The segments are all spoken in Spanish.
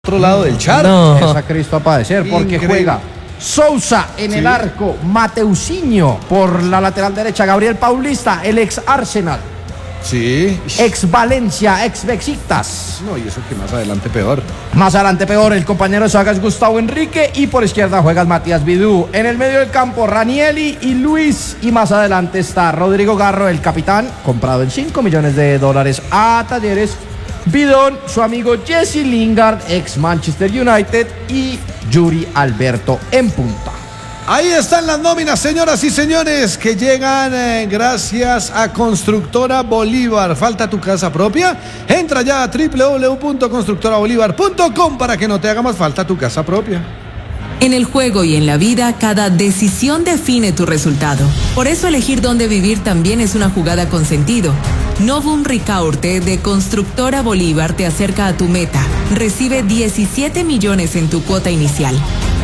Otro lado del charco. No. Esa Cristo a padecer, porque Increíble. juega Sousa en el arco, Mateusinho por la lateral derecha, Gabriel Paulista, el ex Arsenal, Sí. ex Valencia, ex Besiktas. No, y eso que más adelante peor. Más adelante peor, el compañero de saga es Gustavo Enrique y por izquierda juega el Matías Vidú. En el medio del campo, Ranieri y Luis. Y más adelante está Rodrigo Garro, el capitán, comprado en $5 millones a Talleres. Bidón, su amigo Jesse Lingard, ex Manchester United, y Yuri Alberto en punta. Ahí están las nóminas, señoras y señores, que llegan gracias a Constructora Bolívar. ¿Falta tu casa propia? Entra ya a www.constructorabolívar.com para que no te haga más falta tu casa propia. En el juego y en la vida, cada decisión define tu resultado. Por eso elegir dónde vivir también es una jugada con sentido. Novum Ricaurte de Constructora Bolívar te acerca a tu meta. Recibe 17 millones en tu cuota inicial.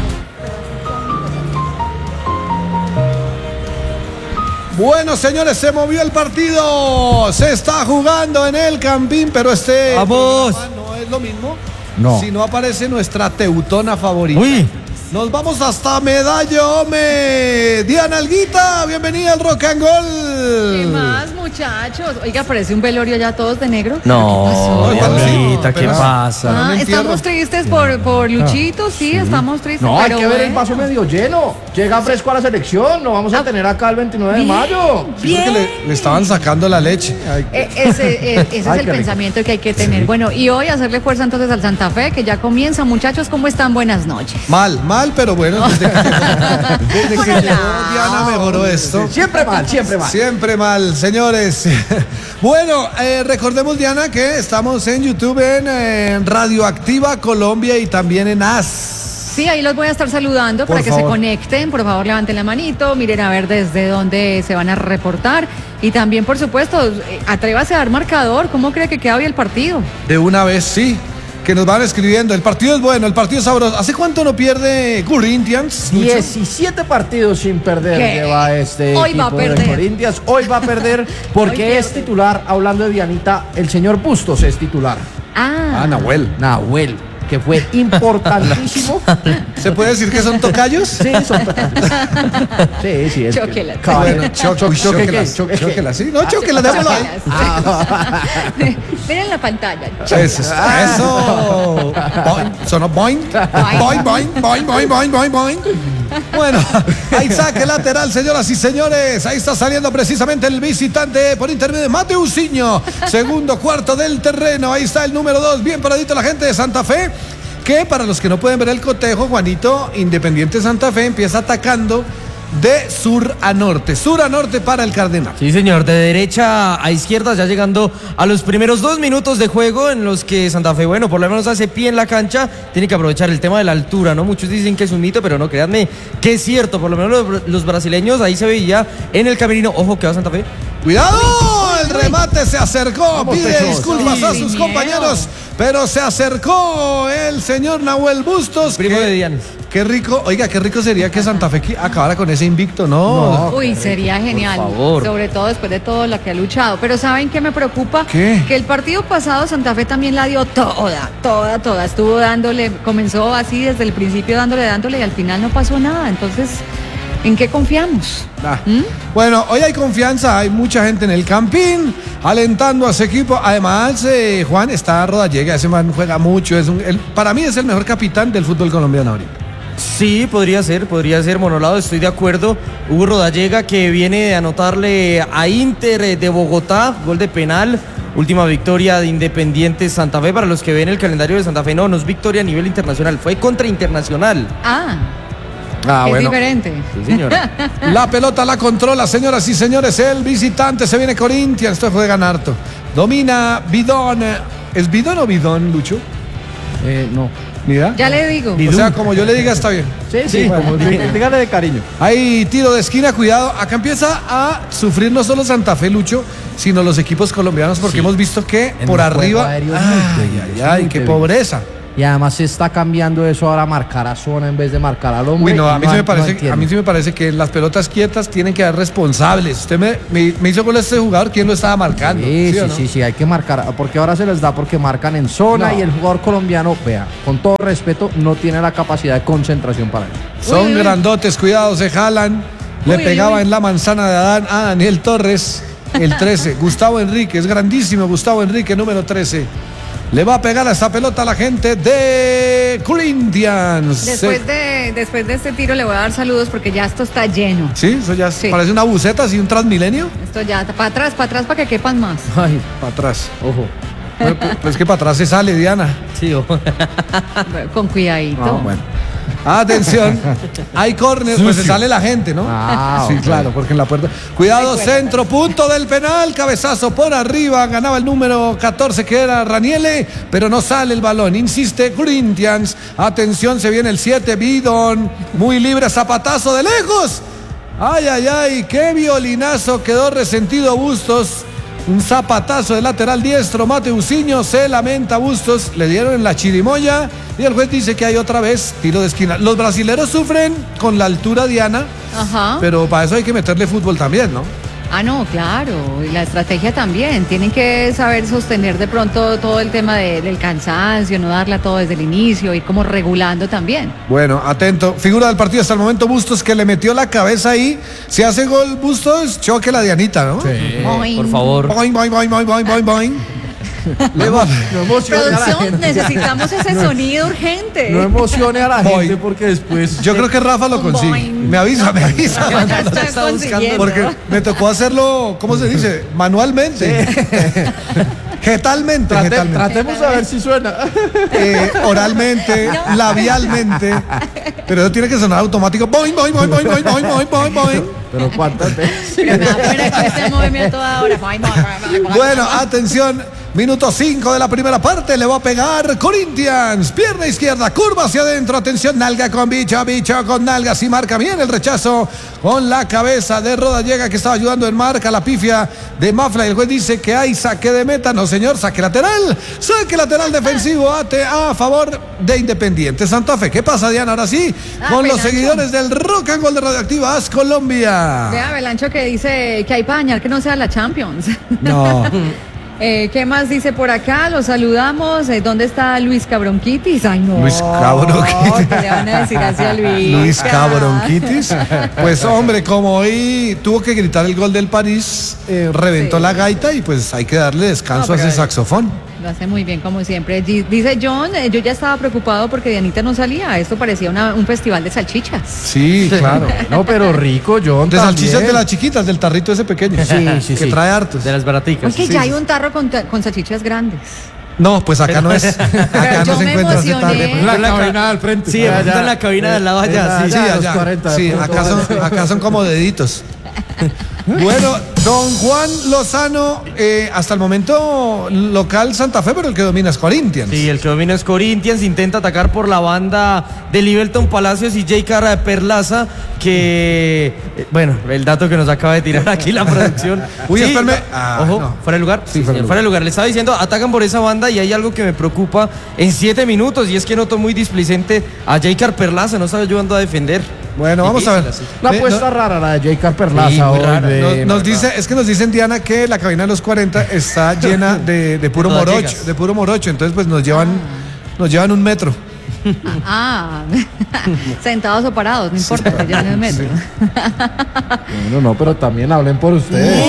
Bueno, señores, se movió el partido. Se está jugando en el Campín, pero ¡Vamos! no es lo mismo. No. Si no aparece nuestra teutona favorita. Uy. Nos vamos hasta Medallo, hombre. Diana Alguita, bienvenida al Rock and Roll. ¿Qué más, muchachos? Oiga, parece un velorio ya todos de negro. No, ¿Qué pasó? Dianita, ¿qué Apenas- pasa? no me Estamos entierro. tristes por Luchito, sí, estamos tristes. No, hay pero que ver el bueno. vaso medio lleno. Llega fresco a la selección, lo vamos a tener acá el 29 de Bien. mayo. Sí, porque le estaban sacando la leche. Ese es Ay, el qué rico. pensamiento que hay que tener. Bueno, y hoy hacerle fuerza entonces al Santa Fe, que ya comienza. Muchachos, ¿cómo están? Buenas noches. Mal, pero bueno, desde que Por llegó allá. Diana mejoró esto. Siempre mal, siempre mal. Siempre mal, señores. Bueno, recordemos, Diana, que estamos en YouTube, en Radioactiva Colombia y también en AS. Sí, ahí los voy a estar saludando Por para que favor. se conecten. Por favor, levanten la manito, miren a ver desde dónde se van a reportar. Y también, por supuesto, atrévase a dar marcador. ¿Cómo cree que queda hoy el partido? De una vez, sí, que nos van escribiendo. El partido es bueno, el partido es sabroso. ¿Hace cuánto no pierde Corinthians, Lucho? 17 partidos sin perder ¿Qué? lleva este Hoy va a equipo de perder. Corinthians. Hoy va a perder porque Hoy es pierde. titular, hablando de Dianita, el señor Bustos es titular. Ah, Nahuel. Nahuel, que fue importantísimo. ¿Se puede decir que son tocayos? Sí, son sí, sí, es que- Chóquelas. caballero. Bueno, Chóquelas. chóquelas, sí. No, chóquelas, démoslo ahí. Miren la pantalla. Eso. Boing, sonó boing. Boing, boing, boing, boing, boing, boing, boing. Bueno, ahí saque lateral, señoras y señores. Ahí está saliendo precisamente el visitante por intermedio de Mateusinho. Segundo cuarto del terreno. Ahí está el número 2. Bien paradito la gente de Santa Fe. Que para los que no pueden ver el cotejo, Juanito, Independiente Santa Fe empieza atacando de sur a norte. Sur a norte para el Cardenal. Sí, señor, de derecha a izquierda, ya llegando a los primeros 2 minutos de juego en los que Santa Fe, bueno, por lo menos hace pie en la cancha, tiene que aprovechar el tema de la altura, ¿no? Muchos dicen que es un mito, pero no, créanme que es cierto, por lo menos los brasileños, ahí se veía en el camerino, ojo que va Santa Fe. ¡Cuidado! El remate se acercó, Vamos, pide Pechos. disculpas a sus Sí, compañeros, pero se acercó el señor Nahuel Bustos. Primo de Dianes. Qué rico, oiga, qué rico sería que Santa Fe acabara con ese invicto, ¿no? Uy, sería genial. favor. Sobre todo después de todo lo que ha luchado. Pero ¿saben qué me preocupa? ¿Qué? Que el partido pasado Santa Fe también la dio toda. Estuvo dándole, comenzó así desde el principio dándole y al final no pasó nada. Entonces, ¿en qué confiamos? Ah. Bueno, hoy hay confianza, hay mucha gente en el Campín alentando a ese equipo. Además, Juan, está Rodallega, ese man juega mucho, para mí es el mejor capitán del fútbol colombiano ahorita. Sí, podría ser, Monolado, estoy de acuerdo. Hugo Rodallega que viene de anotarle a Inter de Bogotá, gol de penal, última victoria de Independiente Santa Fe. Para los que ven el calendario de Santa Fe, no es victoria a nivel internacional, fue contra Internacional. Es diferente. Sí, señora. La pelota la controla, señoras y señores. El visitante se viene Corinthians. Esto juegan harto. Domina Bidón. ¿Es Bidón o Bidón, Lucho? No. Mira. Ya le digo. O sea, como yo le diga, está bien. Sí, como dígale de cariño. Hay tiro de esquina, cuidado. Acá empieza a sufrir no solo Santa Fe, Lucho, sino los equipos colombianos, porque hemos visto que En por el juego arriba. aéreo es Ay, muy débil, ay, es ay, muy qué débil. pobreza. Y además se está cambiando eso ahora a marcar a zona en vez de marcar al hombre. Uy, no, a mí, y sí me no parece, entiendo. a mí sí me parece que en las pelotas quietas tienen que haber responsables. Usted me hizo gol este jugador, ¿quién lo estaba marcando? Sí, o no? sí, hay que marcar, porque ahora se les da porque marcan en zona No. y el jugador colombiano, vea, con todo respeto, no tiene la capacidad de concentración para eso. Son Uy, uy. grandotes, cuidado, se jalan. Le Uy, pegaba uy. en la manzana de Adán a Daniel Torres, el 13. Gustavo Enrique, es grandísimo Gustavo Enrique, número 13. Le va a pegar a esta pelota a la gente de Corinthians. Después de este tiro le voy a dar saludos porque ya esto está lleno. Sí, eso ya Sí. parece una buceta, así un Transmilenio. Esto ya, para atrás, para que quepan más. Ay, Para atrás. ojo. Pues que para atrás se sale, Diana. Sí, Con cuidadito. Ah, bueno. Atención, hay córner, pues se sale la gente, ¿no? Ah, sí, ok. claro, porque en la puerta. Cuidado, centro, punto del penal, cabezazo por arriba, ganaba el número 14 que era Raniele, pero no sale el balón. Insiste Corinthians. Atención, se viene el 7, Bidon, muy libre, zapatazo de lejos. Ay, ay, ay, qué violinazo, quedó resentido Bustos. Un zapatazo de lateral diestro, Mateusinho, se lamenta Bustos, le dieron en la chirimoya y el juez dice que hay otra vez tiro de esquina. Los brasileros sufren con la altura, Diana, Ajá. pero para eso hay que meterle fútbol también, ¿no? Ah, no, claro. Y la estrategia también. Tienen que saber sostener de pronto todo el tema del cansancio, no darla todo desde el inicio, ir como regulando también. Bueno, atento. Figura del partido hasta el momento, Bustos, que le metió la cabeza ahí. Si hace gol Bustos, choque la Dianita, ¿no? Boing. por favor. Boing, boing, boing, boing, boing, boing, boing. Le va- No emocione a la Producción, gente. necesitamos ese sonido urgente. No emocione a la Voy. gente porque después. Yo creo que Rafa lo consigue. Boing. Me avisa, me avisa. Yo acá Rafa. estoy consiguiendo. Porque me tocó hacerlo, ¿cómo se dice? Manualmente. Getalmente, getalmente. Tratemos a ver si suena. Oralmente, No. labialmente. Pero eso tiene que sonar automático. Boing, boing, boing, boing, boing, boing, boing, boing, boing. Pero cuántas veces. Pero me da pena que este movimiento ahora. Boing, boing, boing, boing. Bueno, atención. Minuto 5 de la primera parte. Le va a pegar Corinthians. Pierna izquierda, curva hacia adentro. Atención, nalga con bicho, bicho con nalga. Sí marca bien el rechazo con la cabeza de Rodallega, que estaba ayudando en marca la pifia de Mafla. Y el juez dice que hay saque de meta. No, señor, saque lateral. Saque lateral defensivo a favor de Independiente Santa Fe. ¿Qué pasa, Diana? Ahora sí, con los Belancho. seguidores del Rock and Roll de Radioactiva Haz Colombia. Vea, Belancho, que dice que hay para dañar que no sea la Champions. No. ¿Qué más dice por acá? Los saludamos. ¿Dónde está Luis Cabronquitis? Ay, no. Luis Cabronquitis. ¿Qué le van a decir así a Luis? Luis Cabronquitis. Pues hombre, como hoy tuvo que gritar el gol del París, reventó Sí. la gaita y pues hay que darle descanso No, a pero ese saxofón. Lo hace muy bien, como siempre. Dice John, yo ya estaba preocupado porque Dianita no salía. Esto parecía un festival de salchichas. Sí, claro. No, pero rico, John. De salchichas también. de las chiquitas, del tarrito ese pequeño. Sí, Que sí. trae hartos. De las baraticas. Oye, sí, ya sí. hay un tarro con salchichas grandes. No, pues acá no es. Acá yo no se me encuentra ese emocioné. tarro. La En la cabina al frente. Sí, en la cabina de al lado allá. Sí, Sí, allá, allá. los 40, Sí, punto acá son como deditos. Bueno, don Juan Lozano, hasta el momento local Santa Fe, pero el que domina es Corinthians. Sí, el que domina es Corinthians, intenta atacar por la banda de Livelton Palacios y Jay Carra de Perlaza, que, bueno, el dato que nos acaba de tirar aquí la producción. Uy, Sí, espérame. Ojo, No. fuera de lugar. Sí, fuera de Fuera de lugar. Le estaba diciendo, atacan por esa banda y hay algo que me preocupa en 7 minutos y es que noto muy displicente a Jay Carra Perlaza, no está ayudando a defender. Bueno, vamos a ver. La Ve, apuesta rara, la de J.K. Perlaza. Sí, muy hoy rara. de- Nos dice, es que nos dicen, Diana, que la cabina de los 40 está llena de puro Todas morocho, llegas. de puro morocho, entonces pues nos llevan 1 metro. Ah, sentados o parados, no importa, que ya no es metro. Bueno, no, pero también hablen por ustedes.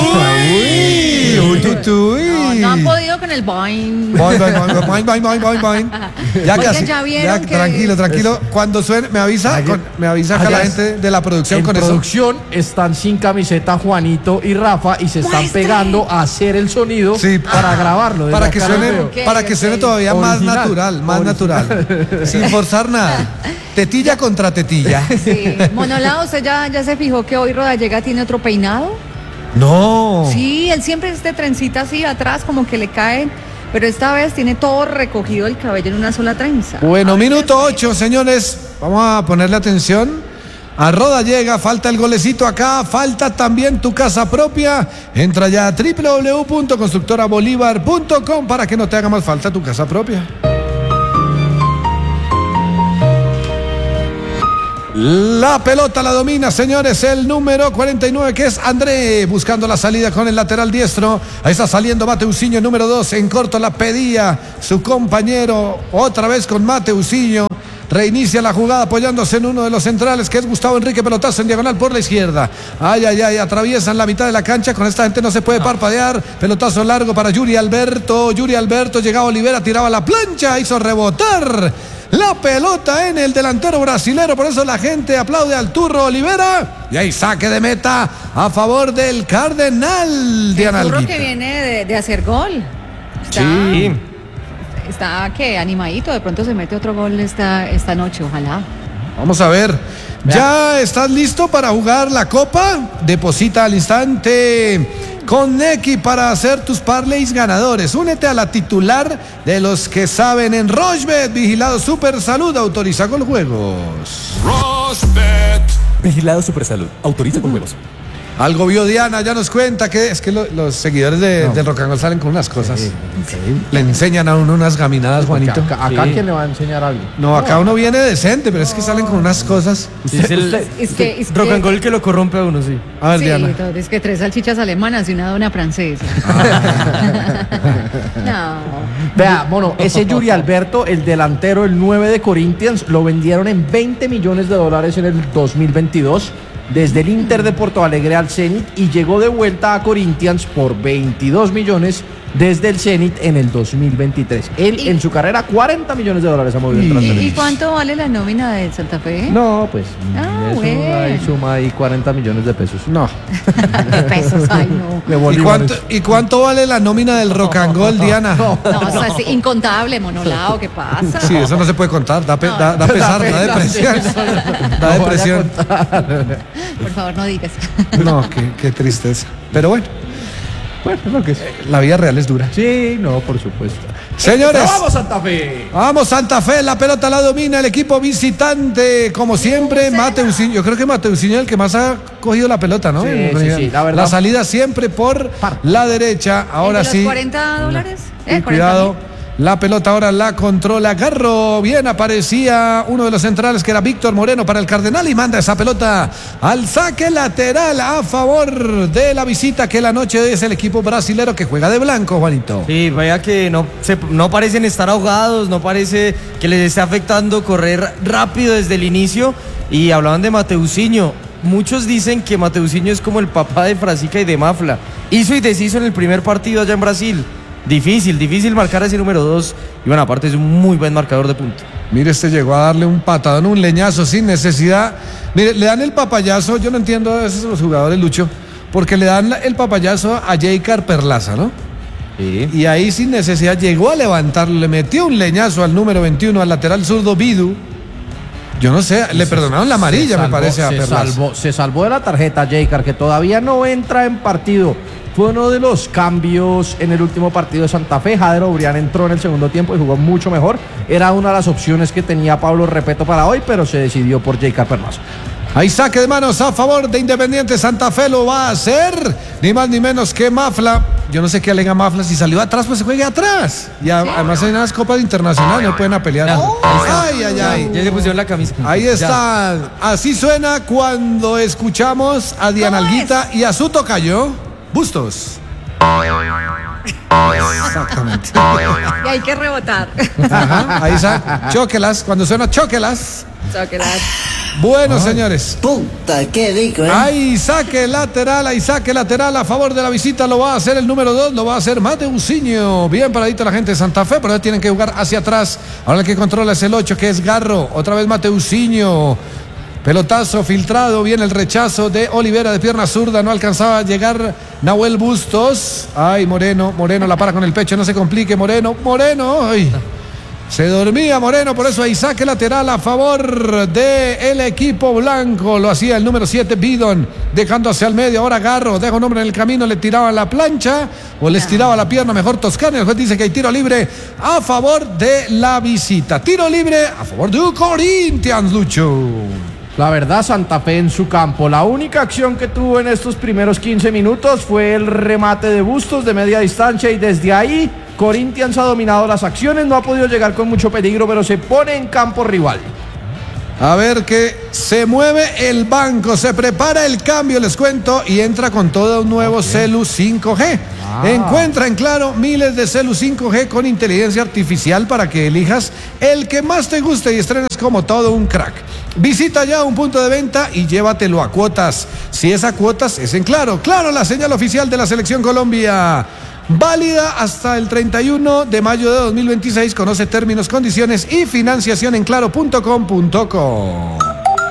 Uy, uy, uy, uy. No han podido con el boing. Boing, boing, boing, boing, boing, boing, boing, boing. Ya Oigan, casi. ya vieron que- Tranquilo. Cuando suene, me avisa Ayer- acá la ayer- gente de la producción En con eso. producción están sin camiseta Juanito y Rafa y se están Muestre. pegando a hacer el sonido Sí, para grabarlo. desde Para que acá lo suene, veo. Ok, para que suene ok. todavía más Original, natural, más original. natural. Sin forzar nada. Tetilla contra tetilla. Sí. Monolao, ¿usted ya se fijó que hoy Rodallega tiene otro peinado? No. Sí, él siempre este trencita así atrás, como que le caen, pero esta vez tiene todo recogido el cabello en una sola trenza. Bueno, minuto 8, señores. Vamos a ponerle atención. A Rodallega, falta el golecito acá, falta también tu casa propia. Entra ya a www.constructorabolívar.com para que no te haga más falta tu casa propia. La pelota la domina, señores, el número 49, que es André, buscando la salida con el lateral diestro. Ahí está saliendo Mateusinho, número 2, en corto la pedía su compañero, otra vez con Mateusinho. Reinicia la jugada apoyándose en uno de los centrales, que es Gustavo Enrique. Pelotazo en diagonal por la izquierda. Ay, atraviesan la mitad de la cancha. Con esta gente no se puede parpadear. Pelotazo largo para Yuri Alberto. Llegaba Olivera, tiraba la plancha, hizo rebotar la pelota en el delantero brasilero. Por eso la gente aplaude al Turro Olivera. Y ahí saque de meta a favor del Cardenal. Diana Alguita. El Turro que viene de hacer gol. Sí. Está animadito, de pronto se mete otro gol esta noche, ojalá. Vamos a ver. ¿Ya estás listo para jugar la Copa? Deposita al instante con Neki para hacer tus parlays ganadores. Únete a la titular de los que saben en Rochebet. Vigilado Super Salud, autoriza con juegos. Rochebet. Vigilado Super Salud, autoriza con juegos. Algo vio Diana, ya nos cuenta que es que los seguidores del Rock and Roll salen con unas cosas. Sí, le enseñan a uno unas gaminadas, Juanito. Acá ¿quién le va a enseñar algo? No, acá uno viene decente, pero es que salen con unas cosas. Es el Rock and Roll que lo corrompe a uno, sí. A ver, Diana. Es que 3 salchichas alemanas y una dona francesa. No. Vea, mono, ese Yuri Alberto, el delantero, el 9 de Corinthians, lo vendieron en $20 millones en el 2022. Desde el Inter de Porto Alegre al Zenit, y llegó de vuelta a Corinthians por 22 millones desde el Zenit en el 2023. Él en su carrera $40 millones ha movido el transfer. ¿Y cuánto vale la nómina del Santa Fe? No, pues ahí suma ahí $40 millones de pesos. No. De pesos, ay no. ¿Y cuánto vale la nómina del Rock and Roll, Diana? No, o sea, es inconntable, monolao, ¿qué pasa? Sí, eso no se puede contar, da pesar, da depresión. Da depresión. Por favor, no digas. No, qué tristeza. Pero bueno, lo que es. La vida real es dura. Sí, no, por supuesto. Señores, ¡vamos Santa Fe! Vamos Santa Fe, la pelota la domina el equipo visitante, como siempre, Mateusinho. Yo creo que Mateusinho es el que más ha cogido la pelota, ¿no? Sí, la verdad. La salida siempre por la derecha, ahora sí. $40? Cuidado. La pelota ahora la controla Garro. Bien aparecía uno de los centrales, que era Víctor Moreno, para el Cardenal, y manda esa pelota al saque lateral a favor de la visita, que la noche de hoy es el equipo brasilero que juega de blanco, Juanito. Sí, vaya que no parecen estar ahogados, no parece que les esté afectando correr rápido desde el inicio. Y hablaban de Mateusinho. Muchos dicen que Mateusinho es como el papá de Frasica y de Mafla. Hizo y deshizo en el primer partido allá en Brasil. Difícil marcar ese número 2. Y bueno, aparte es un muy buen marcador de punto. Mire, llegó a darle un patadón, un leñazo sin necesidad. Mire, le dan el papayazo. Yo no entiendo a veces los jugadores, Lucho, porque le dan el papayazo a Jaycar Perlaza, ¿no? Sí. Y ahí sin necesidad llegó a levantarlo, le metió un leñazo al número 21, al lateral zurdo Vidu. Yo no sé, le perdonaron la amarilla, me parece, a Perlaza. Se salvó de la tarjeta Jaycar, que todavía no entra en partido. Fue uno de los cambios en el último partido de Santa Fe. Jader Obrián entró en el segundo tiempo y jugó mucho mejor. Era una de las opciones que tenía Pablo Repeto para hoy, pero se decidió por Jaycar Perlaza. Hay saque de manos a favor de Independiente Santa Fe, lo va a hacer ni más ni menos que Mafla. Yo no sé qué alega Mafla, si salió atrás, pues se juegue atrás. Y además hay unas copas internacionales, no pueden pelear. Ay. Ya se pusieron la camisa. Ahí está. Así suena cuando escuchamos a Diana Alguita y a su tocayo Bustos. Exactamente. Y hay que rebotar. Ajá, ahí está. Chóquelas, cuando suena chóquelas. Bueno, señores. Puta, qué rico, ¿eh? Ahí saque lateral a favor de la visita. Lo va a hacer el número 2, lo va a hacer Mateusinho. Bien paradito la gente de Santa Fe, pero ya tienen que jugar hacia atrás. Ahora el que controla es el 8, que es Garro. Otra vez Mateusinho. Pelotazo filtrado, viene el rechazo de Olivera de pierna zurda, no alcanzaba a llegar Nahuel Bustos. Ay, Moreno la para con el pecho, no se complique, Moreno, ay. Se dormía Moreno, por eso hay saque lateral a favor del equipo blanco. Lo hacía el número 7, Bidon, dejando hacia el medio. Ahora Garro, deja un hombre en el camino, le tiraba la plancha o les tiraba la pierna, mejor Toscano. El juez dice que hay tiro libre a favor de la visita. Tiro libre a favor de Corinthians, Lucho. La verdad, Santa Fe en su campo. La única acción que tuvo en estos primeros 15 minutos fue el remate de Bustos de media distancia, y desde ahí Corinthians ha dominado las acciones. No ha podido llegar con mucho peligro, pero se pone en campo rival. A ver que se mueve el banco, se prepara el cambio, les cuento, y entra con todo un nuevo Celu 5G. Encuentra en Claro miles de Celu 5G con inteligencia artificial para que elijas el que más te guste y estrenes como todo un crack. Visita ya un punto de venta y llévatelo a cuotas. Si es a cuotas, es en Claro. Claro, la señal oficial de la Selección Colombia. Válida hasta el 31 de mayo de 2026. Conoce términos, condiciones y financiación en claro.com.co.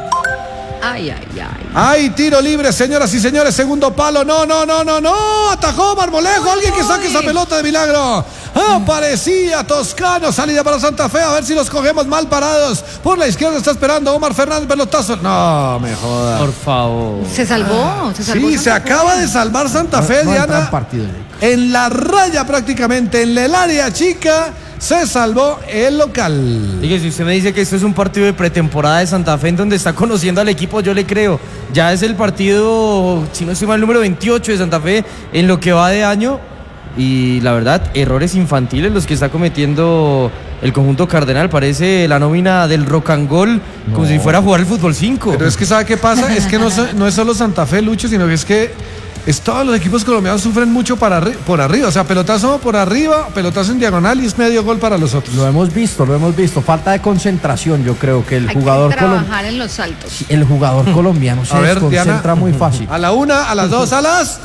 Ay, ay, ay. Hay tiro libre, señoras y señores. Segundo palo. No. Atajó Marmolejo. Alguien que saque esa pelota de milagro. Aparecía Toscano. Salida para Santa Fe. A ver si los cogemos mal parados. Por la izquierda está esperando Omar Fernández. Pelotazo. No me jodas. Por favor. Se salvó. Sí, se acaba de salvar Santa Fe, Diana. En la raya prácticamente, en el área chica, se salvó el local. Oye, si usted me dice que esto es un partido de pretemporada de Santa Fe en donde está conociendo al equipo, yo le creo. Ya es el partido, si no estoy mal, el número 28 de Santa Fe en lo que va de año. Y la verdad, errores infantiles los que está cometiendo el conjunto cardenal. Parece la nómina del Rock and Roll, como si fuera a jugar el fútbol 5. Pero es que ¿sabe qué pasa? Es que no es solo Santa Fe, Lucho, sino que es que todos los equipos colombianos sufren mucho por arriba. O sea, pelotazo por arriba, pelotazo en diagonal y es medio gol para los otros. Lo hemos visto. Falta de concentración, yo creo que el jugador colombiano. Trabajar en los saltos. El jugador colombiano se desconcentra Diana, muy fácil. A la una, a las dos, a las.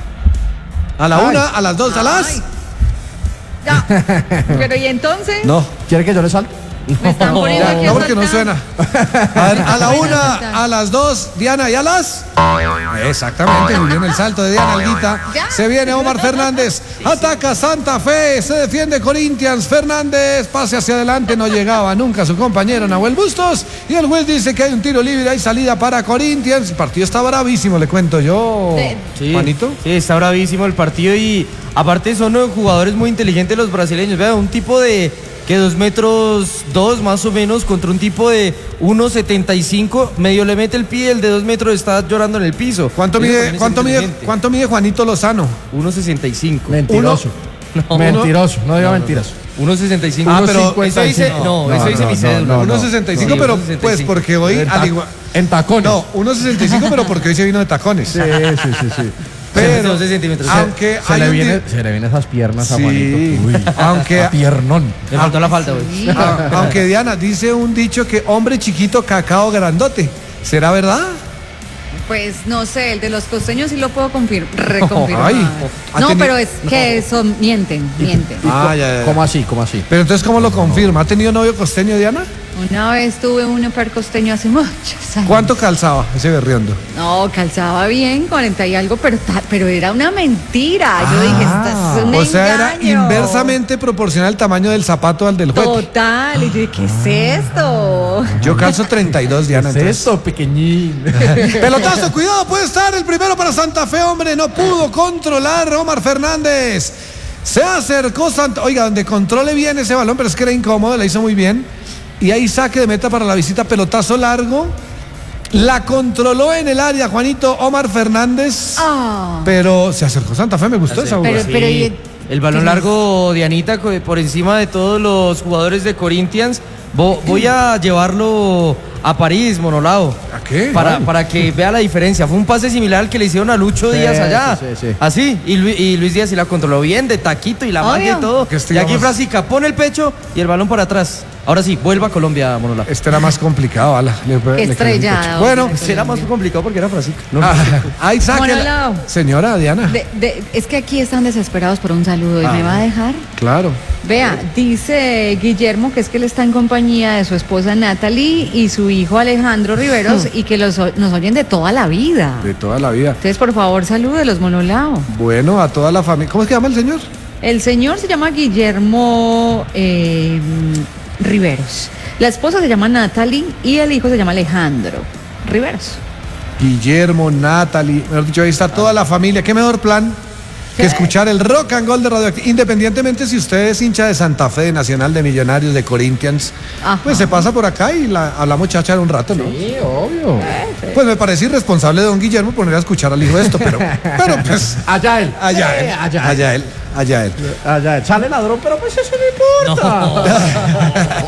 A la una, a las dos, a las. Ya. Pero ¿y entonces? No. ¿Quiere que yo le salte? Me están poniendo aquí a No, porque no saltar. suena. A ver, a la una, a las dos, Diana, y a las. Exactamente, muy bien el salto de Diana Alguita. Se viene Omar Fernández, ataca Santa Fe, se defiende Corinthians. Fernández, pase hacia adelante, no llegaba nunca su compañero Nahuel Bustos. Y el juez dice que hay un tiro libre, hay salida para Corinthians. El partido está bravísimo, le cuento yo. Sí, Juanito. Sí, está bravísimo el partido y aparte son jugadores muy inteligentes los brasileños. Vea, un tipo de que 2 metros 2 más o menos contra un tipo de 1.75, medio le mete el pie, el de 2 metros está llorando en el piso. ¿Cuánto mide Juanito Lozano? 1.65. Mentiroso. Mentiroso, no diga mentiras. 1.65. Ah, pero eso dice, eso dice mi cédula. 1.65, pero pues porque hoy en tacones. No, 1.65, pero porque hoy se vino de tacones. Sí. Pero 12 centímetros. Aunque se le vienen esas piernas a Juanito. Uy, aunque piernón. Me faltó la falta, güey. Aunque Diana dice un dicho que hombre chiquito, cacao grandote. ¿Será verdad? Pues no sé, el de los costeños sí lo puedo reconfirmar. Ay. No, pero es que son mienten. Ya. ¿Cómo así? Pero entonces, ¿cómo lo confirma? ¿Ha tenido novio costeño, Diana? Una vez tuve un per costeño hace muchos años. ¿Cuánto calzaba ese berriondo? No, calzaba bien, 40 y algo, pero era una mentira. Yo dije, esto es un o sea, era engaño. inversamente proporcional el tamaño del zapato al del juez. Total, y yo dije, ¿qué es esto? Yo calzo 32, Diana. ¿Qué es esto, pequeñín? Pelotazo, cuidado, puede estar el primero para Santa Fe, hombre, no pudo controlar Omar Fernández. Se acercó Oiga, donde controle bien ese balón, pero es que era incómodo, la hizo muy bien. Y ahí saque de meta para la visita, pelotazo largo. La controló en el área Juanito Omar Fernández. Pero se acercó Santa Fe, me gustó esa jugada. Pero el balón largo, Dianita, por encima de todos los jugadores de Corinthians. Voy a llevarlo a París, Monolao. ¿A qué? Para que vea la diferencia. Fue un pase similar al que le hicieron a Lucho Díaz allá. Sí. Así. Y Luis Díaz sí la controló bien, de taquito y la manga y todo. Y aquí Frasica pone el pecho y el balón para atrás. Ahora sí, vuelva a Colombia, Monolao. Este era más complicado, ala. Estrellado. Bueno, será más complicado porque era Frasica. Ahí saque. Monolao. Señora Diana. Es que aquí están desesperados por un saludo. ¿Y me va a dejar? Claro. Vea, dice Guillermo que es que él está en compañía de su esposa Natalie y su hijo Alejandro Riveros y que nos oyen de toda la vida. De toda la vida. Entonces, por favor, salúdelos, Monolao. Bueno, a toda la familia. ¿Cómo es que llama el señor? El señor se llama Guillermo Riveros. La esposa se llama Natalie y el hijo se llama Alejandro Riveros. Guillermo, Natalie, mejor dicho, ahí está toda la familia. ¿Qué mejor plan que escuchar el Rock and Roll de Radioactiva? Independientemente si usted es hincha de Santa Fe, de Nacional, de Millonarios, de Corinthians, pues se pasa por acá y hablamos cháchara un rato, ¿no? Sí, obvio. Pues me parece irresponsable de don Guillermo poner a escuchar al hijo de esto, pero pues Allá él. allá él. Sale ladrón, pero pues eso no importa.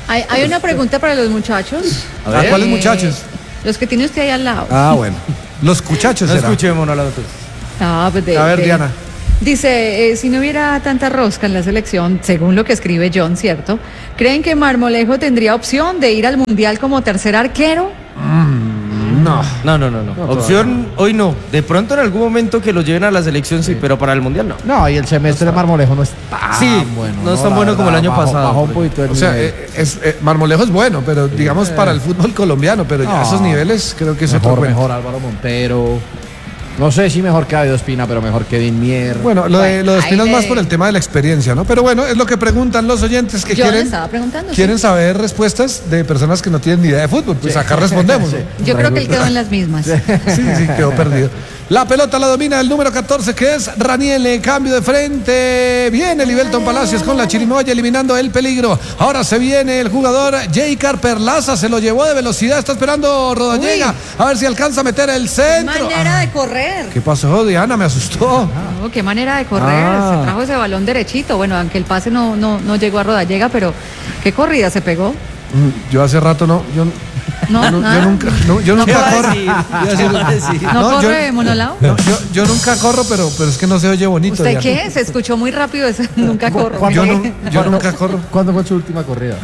Hay una pregunta para los muchachos. ¿A cuáles muchachos? Los que tiene usted ahí al lado. Ah, bueno. Los cuchachos, No será. escuchémonos la doctora. Pues A ver, Diana. Dice, si no hubiera tanta rosca en la selección, según lo que escribe John, ¿cierto? ¿Creen que Marmolejo tendría opción de ir al Mundial como tercer arquero? No. No. Opción hoy no. De pronto en algún momento que lo lleven a la selección sí, pero para el mundial no. No, y el semestre de Marmolejo no es tan Sí, bueno. no es tan bueno como el año pasado. Bajó un poquito el O sea, nivel. Marmolejo es bueno, pero digamos para el fútbol colombiano, pero ya a esos niveles creo que es otro cuento. mejor Álvaro Montero. No sé si mejor que David Ospina, pero mejor que Dinmier. Bueno, lo de Bueno, Espina es ahí más le- por el tema de la experiencia, ¿no? Pero bueno, es lo que preguntan los oyentes que Yo le quieren. estaba preguntando. Quieren saber respuestas de personas que no tienen ni idea de fútbol. Pues acá respondemos. ¿no? Yo creo que él quedó en las mismas. Sí, quedó perdido. La pelota la domina el número 14, que es Raniele. Cambio de frente. Viene Libelton Palacios con la chirimoya eliminando el peligro. Ahora se viene el jugador J.K. Perlaza. Se lo llevó de velocidad. Está esperando Rodallega. A ver si alcanza a meter el centro. Manera de correr. ¿Qué pasó, Diana? Me asustó. No, qué manera de correr. Ah. Se trajo ese balón derechito. Bueno, aunque el pase no llegó a Rodallega, pero qué corrida se pegó. Yo hace rato no. Yo No, nada. nunca corro. ¿Qué va a decir? ¿No No, yo- corre, Monolao? No, yo nunca corro, pero es que no se oye bonito. ¿Usted Diana. qué? Se escuchó muy rápido ese. Nunca corro. Yo nunca corro. ¿Cuándo fue su última corrida?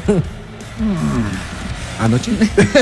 Anoche.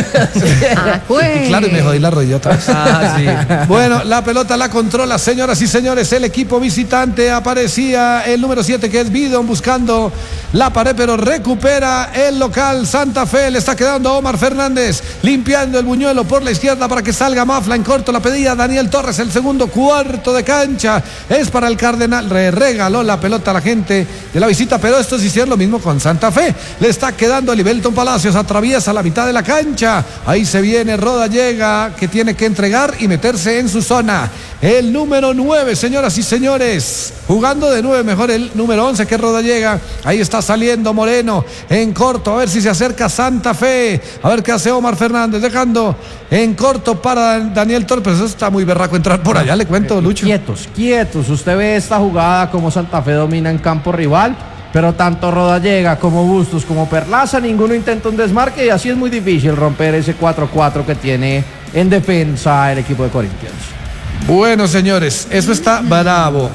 Ah, pues. Y claro, y me jodí la rodilla otra vez. Ah, sí. Bueno, la pelota la controla, señoras y señores. El equipo visitante aparecía el número 7, que es Bidon, buscando la pared, pero recupera el local. Santa Fe le está quedando a Omar Fernández, limpiando el buñuelo por la izquierda para que salga Mafla en corto. La pedía Daniel Torres, el segundo cuarto de cancha. Es para el Cardenal. Regaló la pelota a la gente de la visita, pero estos hicieron lo mismo con Santa Fe. Le está quedando a Libelton Palacios, atraviesa la mitad de la cancha. Ahí se viene Rodallega, que tiene que entregar y meterse en su zona. El número 9, señoras y señores, jugando de 9, mejor el número 11, que es Rodallega. Ahí está saliendo Moreno en corto, a ver si se acerca Santa Fe, a ver qué hace Omar Fernández, dejando en corto para Daniel Torres. Pero eso está muy berraco entrar por allá, le cuento, Lucho. Quietos. Usted ve esta jugada como Santa Fe domina en campo rival, pero tanto Rodallega como Bustos como Perlaza, ninguno intenta un desmarque y así es muy difícil romper ese 4-4 que tiene en defensa el equipo de Corinthians. Bueno, señores, eso está bravo.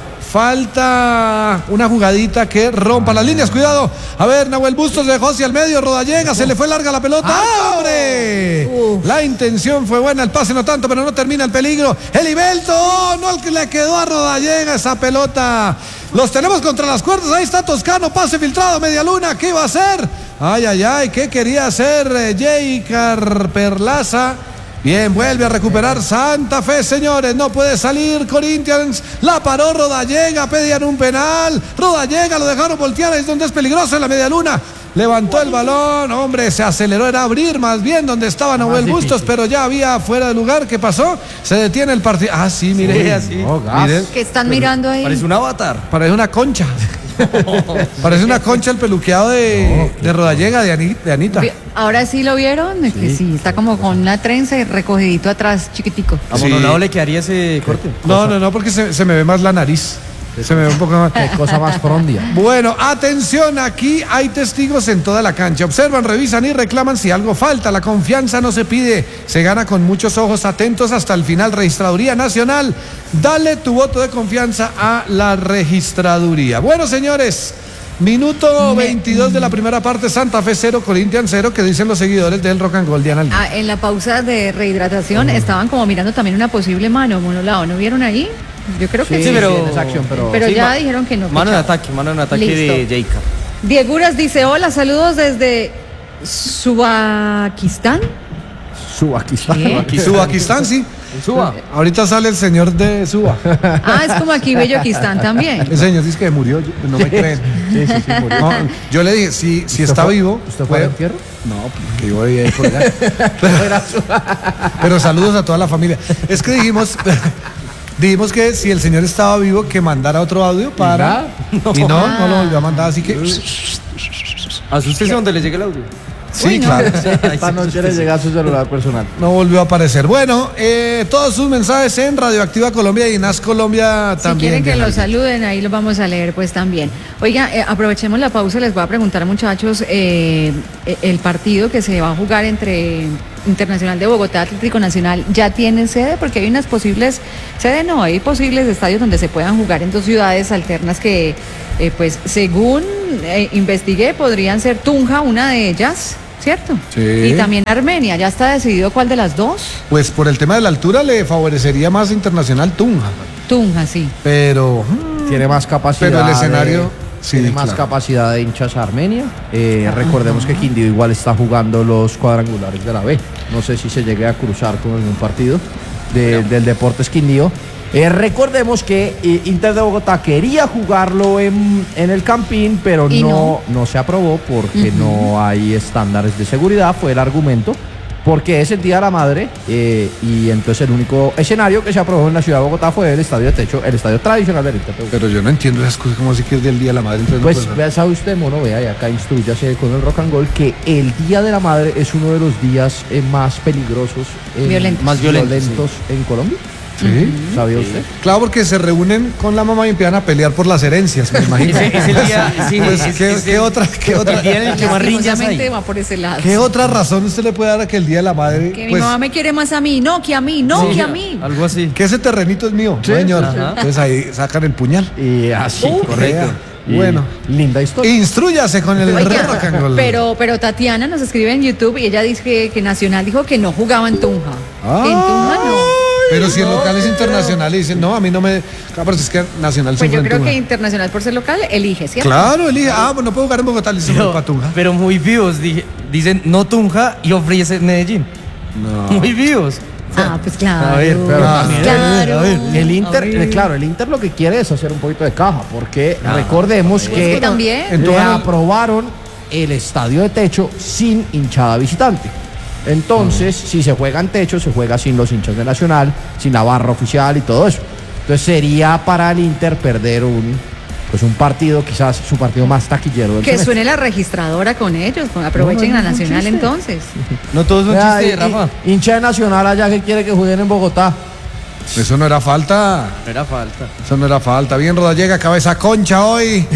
Falta una jugadita que rompa las líneas. Cuidado. A ver, Nahuel Bustos dejó hacia el medio. Rodallega, se le fue larga la pelota. ¡Ah, hombre! La intención fue buena, el pase no tanto, pero no termina el peligro. El Ibelto, no, le quedó a Rodallega esa pelota. Los tenemos contra las cuerdas. Ahí está Toscano, pase filtrado, media luna. ¿Qué iba a hacer? Ay, ¿qué quería hacer J.K. Perlaza? Bien, vuelve a recuperar Santa Fe, señores. No puede salir Corinthians. La paró Rodallega, pedían un penal. Rodallega lo dejaron voltear, es donde es peligroso en la media luna. Levantó el balón, hombre, se aceleró, era abrir más bien donde estaba Nahuel Bustos, pero ya había fuera de lugar. ¿Qué pasó? Se detiene el partido. Ah, sí, mire. Sí, así. Mire, ¿Qué están mirando ahí? Parece un avatar. parece una concha. Parece una concha el peluqueado de Rodallega, de Anita. Ahora sí lo vieron, que sí, está como con una trenza y recogidito atrás, chiquitico. A Monolao le quedaría ese corte. No, porque se me ve más la nariz. Se me ve un poco más. Qué cosa más frondia. Bueno, atención, aquí hay testigos en toda la cancha. Observan, revisan y reclaman si algo falta. La confianza no se pide, se gana con muchos ojos atentos hasta el final. Registraduría Nacional, dale tu voto de confianza a la registraduría. Bueno, señores, minuto 22 de la primera parte. Santa Fe 0, Corinthians 0, que dicen los seguidores del Rock and Roll, Diana. En la pausa de rehidratación estaban como mirando también una posible mano, Monolao, ¿no vieron ahí? Yo creo que Sí, pero- en esa acción, pero Pero ya ma- dijeron que no. que Mano en chao. ataque de Listo. J.K. Dieguras dice, hola, saludos desde Subakistán. ¿Qué? Subakistán, sí. Suba. Ahorita sale el señor de Suba. Ah, es como aquí Belloquistán también. El señor dice que murió, no me creen. Sí, murió. No, yo le dije, si está vivo. ¿Usted fue al entierro? No, porque yo voy a ir por allá. Pero saludos a toda la familia. Es que dijimos que si el señor estaba vivo, que mandara otro audio para. Y no lo volvió a mandar, así que. Asústese donde le llegue el audio. Sí, claro. Esta noche le llega a su celular personal. No volvió a aparecer. Bueno, todos sus mensajes en Radioactiva Colombia y NAS Colombia también. Si quieren que Diana. los saluden, ahí los vamos a leer pues también. Oiga, aprovechemos la pausa, les voy a preguntar, muchachos, el partido que se va a jugar entre Internacional de Bogotá, Atlético Nacional, ¿ya tiene sede? Porque hay unas posibles, sede no, hay posibles estadios donde se puedan jugar en dos ciudades alternas que, pues, según investigué, podrían ser Tunja, una de ellas, ¿cierto? Sí. Y también Armenia, ¿ya está decidido cuál de las dos? Pues por el tema de la altura le favorecería más Internacional Tunja. Tunja, sí. Pero Tiene más capacidad. Pero el escenario, sí, tiene más claro. capacidad de hinchas a Armenia. Recordemos que Quindío igual está jugando los cuadrangulares de la B. No sé si se llegue a cruzar con algún partido del Deportes Quindío. Recordemos que Inter de Bogotá quería jugarlo en el Campín, pero Y no se aprobó porque no hay estándares de seguridad, fue el argumento. Porque es el Día de la Madre y entonces el único escenario que se aprobó en la ciudad de Bogotá fue el estadio de techo, el estadio tradicional del Inter de Bogotá. Pero yo no entiendo esas cosas, como así que es del Día de la Madre. Entonces Pues no puede vea, sabe usted, mono, vea, y acá instrúyase con el Rock and Roll que el Día de la Madre es uno de los días más peligrosos, Violentos. Más violentos, en Colombia. ser. Sí. ¿Sabía usted? Claro, porque se reúnen con la mamá y empiezan a pelear por las herencias, me imagino. Es el día, sí, Pues, es ¿qué otra? el día en el que más riñas Lastimosamente hay. va por ese lado. ¿Qué otra razón usted le puede dar a que el Día de la Madre? Que mi Pues, mamá me quiere más a mí, no que a mí, no Sí, que a mí. Algo así. que ese terrenito es mío, Sí, señor. ajá. Entonces ahí sacan el puñal. Y así, Correcto. Y Bueno. linda historia. Instrúyase con el Oiga, rock and roll. pero Tatiana nos escribe en YouTube y ella dice que Nacional dijo que no jugaba en Tunja. Que en Tunja no. Pero si el local es internacional y dicen, no, a mí no me. Claro, pero es que Nacional Pues se yo fue en creo que Tunja. Internacional por ser local elige, ¿cierto? Claro, elige. Bueno, puedo jugar en Bogotá, le dicen para Tunja. Pero muy vivos, dicen no Tunja y ofrecen Medellín. No. Muy vivos. Ah, pues claro. A ver, pero también- claro. El Inter, A ver. claro, el Inter lo que quiere es hacer un poquito de caja, porque recordemos que que también. le Entonces, aprobaron el estadio de techo sin hinchada visitante. Entonces, si se juega en techo, se juega sin los hinchas de Nacional, sin la barra oficial y todo eso. Entonces sería para el Inter perder un partido, quizás su partido más taquillero del Que semestre. suene la registradora con ellos, aprovechen No, a no es un Nacional chiste. entonces. No todos son Vea, chistes, Rafa. hincha de Nacional allá que quiere que jueguen en Bogotá. Eso no era falta. No era falta. Eso no era falta. Bien, Rodallega, cabeza concha hoy.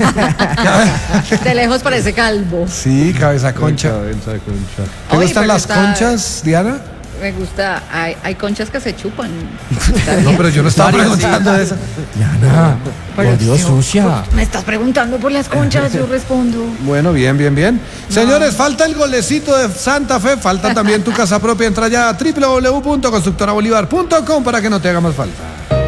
De lejos parece calvo. Sí, cabeza concha. ¿Te Oye, gustan pero las está- conchas, Diana? Me gusta, hay conchas que se chupan. Está No, bien. pero yo no estaba preguntando eso. Diana, Pero por Dios, yo- sucia. Me estás preguntando por las conchas, yo respondo. Bueno, bien, bien, bien. Señores, falta el golecito de Santa Fe, falta también tu casa propia. Entra ya a www.constructorabolívar.com para que no te haga más falta.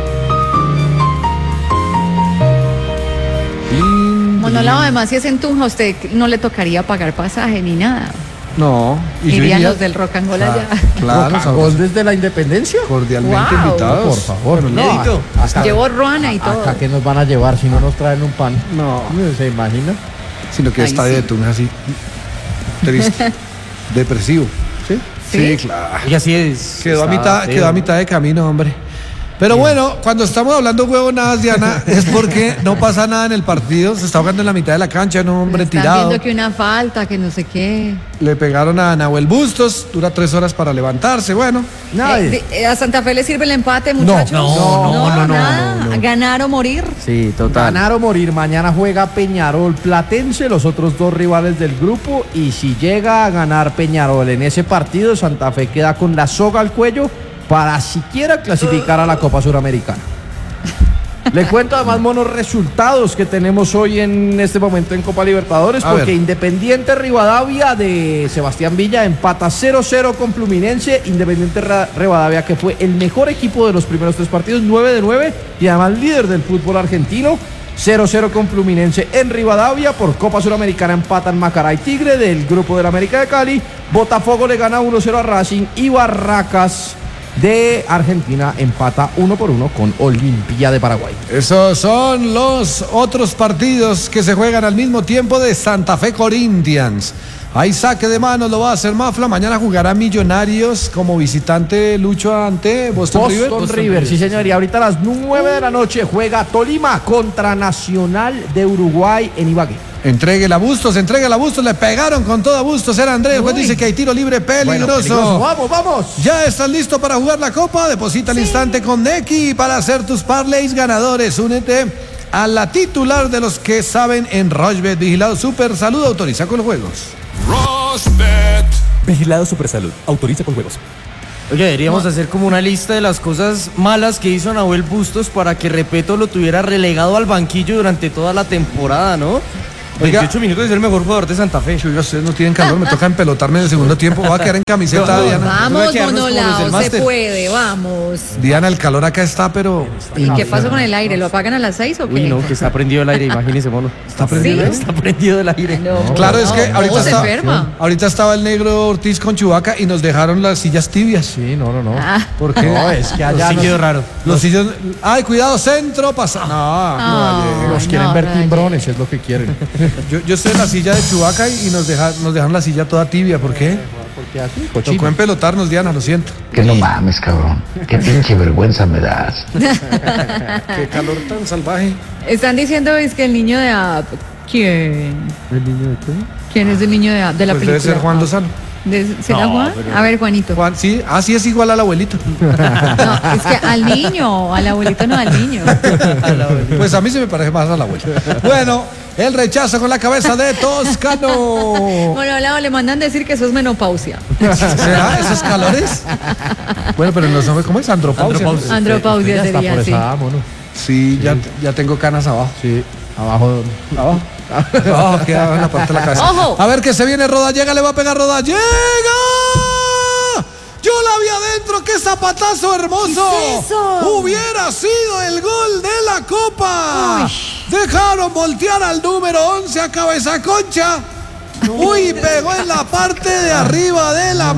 Monolao, además, si es en Tunja, a usted no le tocaría pagar pasaje ni nada. No, y yo Irían iría- los del rock and roll allá. Claro, Gol desde la independencia. cordialmente Wow. invitados. Por favor, no. Inédito. Llevo ruana y todo. Acá que nos van a llevar si no nos traen un pan. No. ¿Se imagina? Sino que Ay, estadio sí. de Tunja así. Triste. Depresivo. Sí. Sí, claro. Y así es. Quedó a mitad de camino, hombre. Pero bueno, cuando estamos hablando huevonadas, Diana, es porque no pasa nada en el partido. Se está jugando en la mitad de la cancha, en un hombre Están tirado. viendo que una falta, que no sé qué. Le pegaron a Nahuel Bustos, dura 3 horas para levantarse. Bueno, Nadie. ¿A Santa Fe le sirve el empate, muchachos? no, nada. ¿Ganar o morir? Sí, total. Ganar o morir. Mañana juega Peñarol Platense, los otros dos rivales del grupo. Y si llega a ganar Peñarol en ese partido, Santa Fe queda con la soga al cuello para siquiera clasificar a la Copa Suramericana. Le cuento además, monos, resultados que tenemos hoy en este momento en Copa Libertadores, A porque ver. Independiente Rivadavia de Sebastián Villa empata 0-0 con Fluminense. Independiente Rivadavia, que fue el mejor equipo de los primeros 3 partidos, 9 de 9, y además líder del fútbol argentino. 0-0 con Fluminense en Rivadavia. Por Copa Suramericana empatan Macará y Tigre del grupo del América de Cali. Botafogo le gana 1-0 a Racing y Barracas de Argentina empata 1-1 con Olimpia de Paraguay. esos son los otros partidos que se juegan al mismo tiempo de Santa Fe Corinthians. Hay saque de manos, lo va a hacer Mafla. Mañana jugará Millonarios como visitante Lucho ante Boston River. Boston River, sí señor, y ahorita a las 9 de la noche juega Tolima contra Nacional de Uruguay en Ibagué. Entréguela a Bustos, le pegaron con todo a Bustos, era Andrés, pues dice que hay tiro libre peligroso. Bueno, vamos. Ya estás listo para jugar la copa, deposita al instante con Neki para hacer tus parlays ganadores. Únete a la titular de los que saben en Rochbet, vigilado Super Salud, autoriza con los juegos. Rochbet. Vigilado Supersalud. Autoriza con juegos. Oye, deberíamos hacer como una lista de las cosas malas que hizo Nahuel Bustos para que Repeto lo tuviera relegado al banquillo durante toda la temporada, ¿no? 28 minutos es el mejor jugador de Santa Fe. Ustedes no tienen calor, me toca empelotarme en el segundo tiempo. Voy a quedar en camiseta, Diana. Vamos, Monolao, se puede, vamos. Diana, el calor acá está, pero... ¿Y qué pasó con el aire? ¿Lo apagan a las 6 o qué? Uy, no, que está prendido el aire, imagínese, mono. ¿Está prendido? ¿Sí? Está prendido el aire. No, Claro, es que ahorita estaba el negro Ortiz con Chubaca y nos dejaron las sillas tibias. Sí, no. ¿Por qué? No, es que allá Sí quedó raro. Los sillos... Ay, cuidado, centro, pasa... No, los quieren ver timbrones, es lo que quieren. yo estoy en la silla de Chubaca y nos dejaron la silla toda tibia. ¿Por qué? Porque así, Tocó empelotarnos, Diana, lo siento. Que no mames, cabrón. Qué pinche vergüenza me das. Qué calor tan salvaje. Están diciendo es que el niño de App. ¿Quién? ¿El niño de qué? ¿Quién es el niño de App? De la Pues película. debe ser Juan Lozano. ¿Será Juan? A ver, Juanito. Juan, sí, sí es igual al abuelito. No, es que al niño, al abuelito no al niño. Pues a mí se me parece más al abuelo. Bueno, el rechazo con la cabeza de Toscano. Bueno, le mandan decir que eso es menopausia. ¿Será esos calores? Bueno, pero en los hombres, ¿cómo es? Andropausia. Andropausia Ya está sería por así. esa, mono. Sí, ya tengo canas abajo. Sí, abajo. Abajo, queda en la parte de la cabeza. ¡Ojo! A ver que se viene Rodallega, le va a pegar Rodallega. Yo la vi adentro, qué zapatazo hermoso. ¿Qué es eso? Hubiera sido el gol de la Copa. Dejaron voltear al número 11 a cabeza concha. Uy, pegó en la parte de arriba de la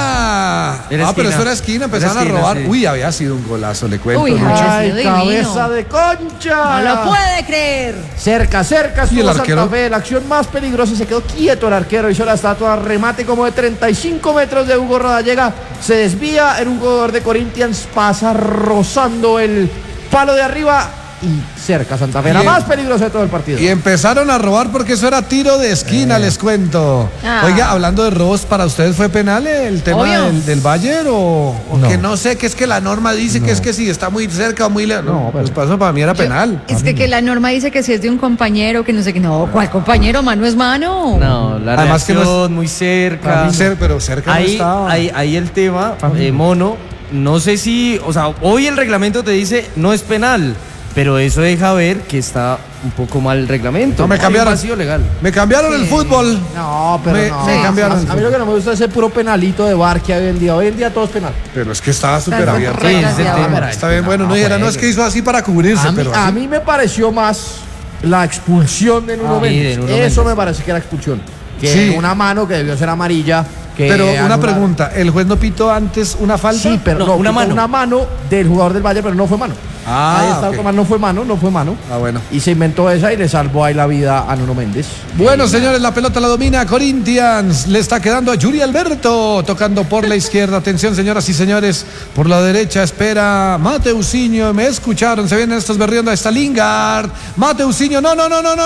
malla. Era Pero esquina. eso era esquina, empezaron Era esquina, a robar. sí. Uy, había sido un golazo, le cuento. Uy, Lucho. Javier. ¡Ay, Divino. cabeza de concha! No lo puede creer. Cerca, ¿Y el estuvo arquero? Santa Fe, la acción más peligrosa, se quedó quieto el arquero, hizo la estatua, remate como de 35 metros de Hugo Rodallega, se desvía en un jugador de Corinthians, pasa rozando el palo de arriba y cerca Santa Fe, la Bien. más peligrosa de todo el partido. Y empezaron a robar porque eso era tiro de esquina, les cuento. Ah. Oiga, hablando de robos, ¿para ustedes fue penal el tema Obvio. del Bayern o No. que no sé, que es que la norma dice que es que si está muy cerca o muy lejos? No, No, pero- pues para eso para mí era penal. Es que la norma dice que si es de un compañero, que no sé qué. No, ¿cuál compañero? Mano es mano. No, la Además que reacción no es- muy cerca. Pero cerca no Ahí, estaba. ahí el tema, mono, no sé si, o sea, hoy el reglamento te dice no es penal, pero eso deja ver que está un poco mal el reglamento. No, me Hay un cambiaron. vacío legal. Me cambiaron el fútbol. No, pero Me- no. me cambiaron. A mí lo que no me gusta es ese puro penalito de VAR que hay hoy en día todo es penal. Pero es que estaba súper Está abierto. súper Sí, ese desgraciado. tema. Está bien, bueno, no dijera, no es que hizo así para cubrirse, pero A así. mí me pareció más la expulsión de Nuno Sí, de Méndez. Nuno Eso Méndez. me parece que era expulsión. Que Sí. una mano que debió ser amarilla. Que Pero una anula- pregunta, ¿el juez no pitó antes una falta? Sí, pero No, no, una quitó mano. una mano del jugador del Valle, pero no fue mano. Ah, Ahí está, ok. Tomás, no fue mano. Ah, bueno. Y se inventó esa y le salvó ahí la vida a Nuno Méndez. Bueno, señores, la pelota la domina Corinthians. Le está quedando a Yuri Alberto, tocando por la izquierda. Atención, señoras y señores. Por la derecha espera Mateusinho. Me escucharon, se vienen estos berriendo. Ahí está Lingard. Mateusinho, no.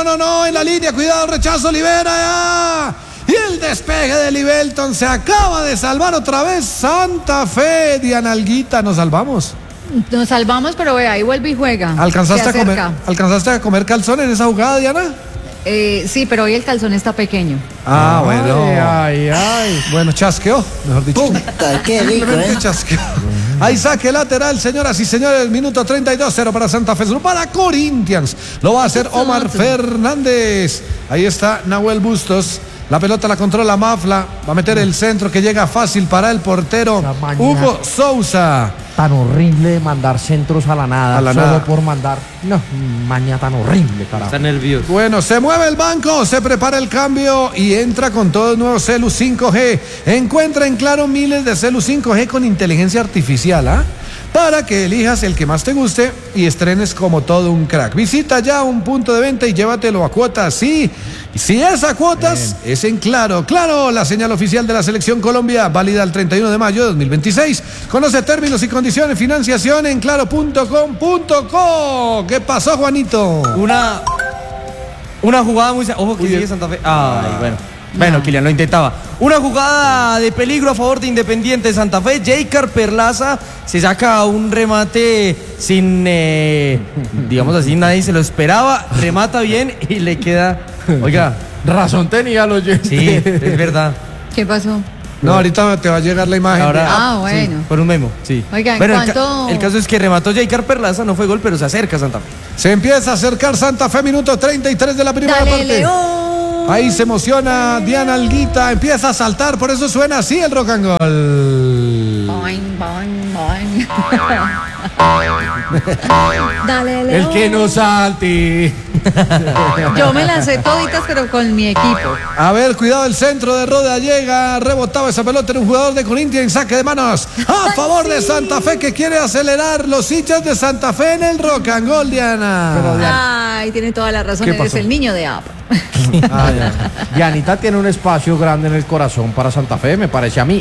En la línea, cuidado, rechazo, libera ya. Y el despeje de Libelton se acaba de salvar otra vez Santa Fe. Diana Alguita, nos salvamos. Nos salvamos, pero ve, ahí vuelve y juega. ¿Alcanzaste Se a comer, acerca. ¿Alcanzaste a comer calzón en esa jugada, Diana? Sí, pero hoy el calzón está pequeño. Ah, bueno. Ay. Bueno, chasqueó, mejor dicho. Puta, qué rico, Simplemente chasqueó. Ahí saque lateral, señoras y señores. Minuto 32-0 para Santa Fe, no para Corinthians. Lo va a hacer Omar Fernández. Ahí está Nahuel Bustos. La pelota la controla Mafla. Va a meter el centro que llega fácil para el portero Esa maña. Hugo Sousa. Tan horrible de mandar centros a la nada. A la solo nada. por mandar. No, maña tan horrible, carajo. Está nervioso. Bueno, se mueve el banco, se prepara el cambio y entra con todo el nuevo Celu 5G. Encuentra en Claro miles de Celu 5G con inteligencia artificial, ¿ah? Para que elijas el que más te guste y estrenes como todo un crack. Visita ya un punto de venta y llévatelo a cuotas, sí. Y si es a cuotas, es en Claro. Claro, la señal oficial de la Selección Colombia, válida el 31 de mayo de 2026. Conoce términos y condiciones, financiación en claro.com.co. ¿Qué pasó, Juanito? Una jugada muy... Ojo que sigue Santa Fe. Ay, bueno. Bueno, Kylian lo intentaba. Una jugada de peligro a favor de Independiente Santa Fe. Jeicar Perlaza se saca un remate sin, digamos así, nadie se lo esperaba. Remata bien y le queda... Oiga. Razón tenía el oyente. Sí, es verdad. ¿Qué pasó? No, ahorita te va a llegar la imagen. Ahora, bueno. Sí, por un memo, sí. Oigan, bueno, ¿cuánto? el caso es que remató Jeicar Perlaza, no fue gol, pero se acerca Santa Fe. Se empieza a acercar Santa Fe, minuto 33 de la primera Dale, parte. León. Ahí se emociona Diana Alguita, empieza a saltar, por eso suena así el rock and roll. Boing, boing, boing. Dale, León. El que no salte. Yo me las sé toditas, pero con mi equipo. A ver, cuidado el centro de Rodallega, rebotaba esa pelota en un jugador de Corinthians, saque de manos a favor de Santa Fe que quiere acelerar los hinchas de Santa Fe en el rock and roll, Diana. Ay, tiene toda la razón, ¿Qué eres pasó? el niño de App. Dianita tiene un espacio grande en el corazón para Santa Fe, me parece a mí.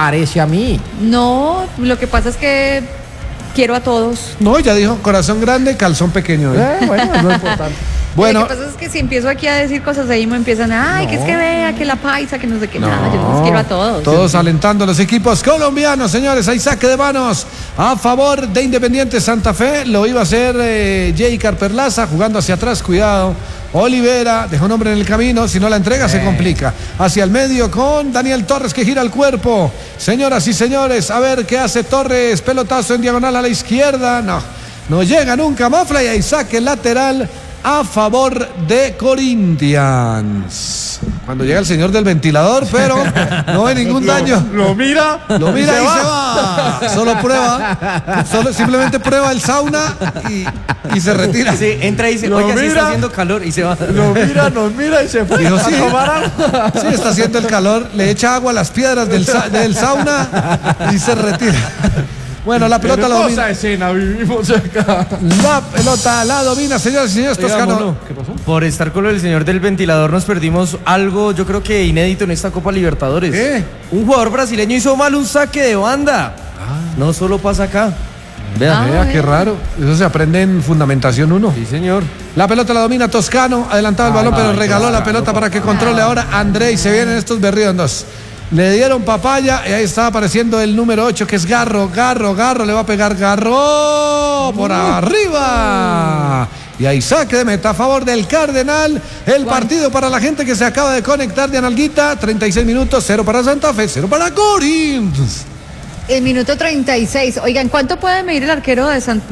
No, lo que pasa es que quiero a todos. No, ya dijo, corazón grande, calzón pequeño. Bueno, es lo importante. Bueno, Lo que pasa es que si empiezo aquí a decir cosas ahí me empiezan, ay, que es que vea, que la paisa, que no sé qué, nada, yo los quiero a todos. todos alentando a los equipos colombianos, señores. Hay saque de manos a favor de Independiente Santa Fe. Lo iba a hacer Jeicar Perlaza jugando hacia atrás. Cuidado. Olivera dejó un hombre en el camino. Si no la entrega, se complica. Hacia el medio con Daniel Torres que gira el cuerpo. Señoras y señores, a ver qué hace Torres. Pelotazo en diagonal a la izquierda. No llega nunca Mafla y hay saque lateral a favor de Corinthians. Cuando llega el señor del ventilador, pero no hay ningún daño. Lo mira Y se va. Solo prueba. Simplemente prueba el sauna y se retira. Sí, entra y dice, Lo oiga, sí mira. está haciendo calor y se va. nos mira y se fue. Dijo, sí. a tomar agua. Sí, está haciendo el calor. Le echa agua a las piedras del sauna y se retira. Bueno, la pelota la domina. Hermosa escena vivimos acá. La pelota la domina, señores y señores. Oiga, Toscano. Mono, por estar con el señor del ventilador nos perdimos algo, yo creo que inédito en esta Copa Libertadores. ¿Qué? Un jugador brasileño hizo mal un saque de banda. No solo pasa acá. Vea. Vea, qué raro. Eso se aprende en Fundamentación 1. Sí, señor. La pelota la domina Toscano. Adelantaba el balón, pero regaló la pelota para que controle ahora André. Y se vienen estos berriondos. Le dieron papaya y ahí está apareciendo el número 8 que es Garro, le va a pegar Garro por arriba. Y ahí saque de meta a favor del Cardenal. El partido para la gente que se acaba de conectar de Analguita. 36 minutos, 0 para Santa Fe, 0 para Corinthians. El minuto 36. Oigan, ¿cuánto puede medir el arquero